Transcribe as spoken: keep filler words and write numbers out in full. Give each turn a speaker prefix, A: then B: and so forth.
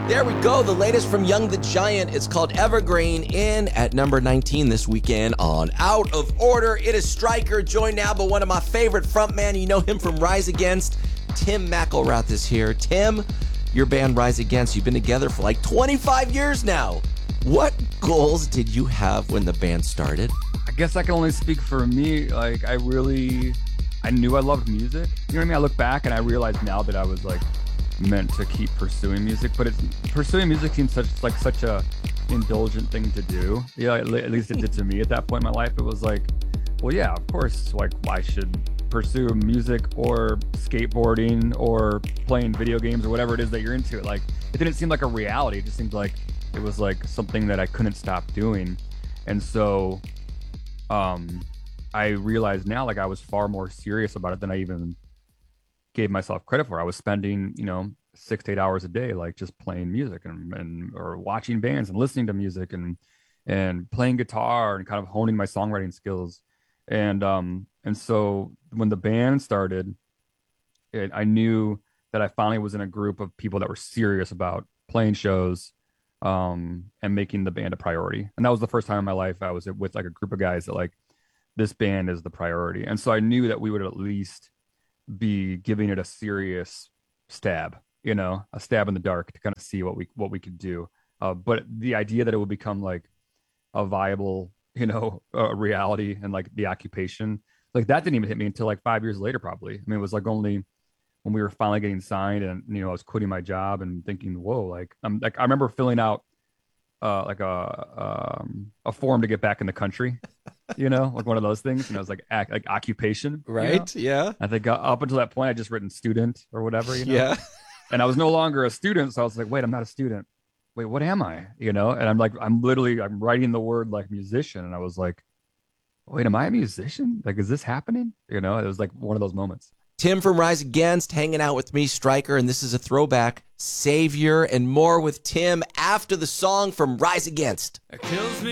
A: There we go. The latest from Young the Giant. It's called Evergreen, in at number nineteen this weekend on Out of Order. It is Stryker, joined now by one of my favorite frontman. You know him from Rise Against. Tim McElrath is here. Tim, your band Rise Against, you've been together for like twenty-five years now. What goals did you have when the band started?
B: I guess I can only speak for me. Like, I really, I knew I loved music. You know what I mean? I look back and I realize now that I was like meant to keep pursuing music, but it's pursuing music seems such like such a indulgent thing to do. Yeah, at least it did to me at that point in my life. It was like, well, yeah, of course, like I should pursue music or skateboarding or playing video games or whatever it is that you're into. Like, it didn't seem like a reality. It just seemed like it was like something that I couldn't stop doing. And so um I realized now, like, I was far more serious about it than I even gave myself credit for. I was spending, you know, six to eight hours a day, like just playing music and, and or watching bands and listening to music and and playing guitar and kind of honing my songwriting skills. And um and so when the band started, it, I knew that I finally was in a group of people that were serious about playing shows um and making the band a priority. And that was the first time in my life I was with like a group of guys that like, this band is the priority. And so I knew that we would at least be giving it a serious stab, you know, a stab in the dark to kind of see what we what we could do. Uh, but the idea that it would become like a viable, you know, uh, reality and like the occupation, like that didn't even hit me until like five years later, probably. I mean, it was like only when we were finally getting signed and, you know, I was quitting my job and thinking, whoa, like I'm like, I remember filling out uh, like a, um, a form to get back in the country, you know, like one of those things. And I was like, act, like occupation,
A: right?
B: You know?
A: Yeah.
B: I think up until that point, I just written student or whatever, you know?
A: Yeah.
B: And I was no longer a student. So I was like, wait, I'm not a student. Wait, what am I? You know? And I'm like, I'm literally, I'm writing the word like musician. And I was like, wait, am I a musician? Like, is this happening? You know, it was like one of those moments.
A: Tim from Rise Against hanging out with me, Stryker, and this is a throwback, Savior, and more with Tim after the song from Rise Against.
C: It kills me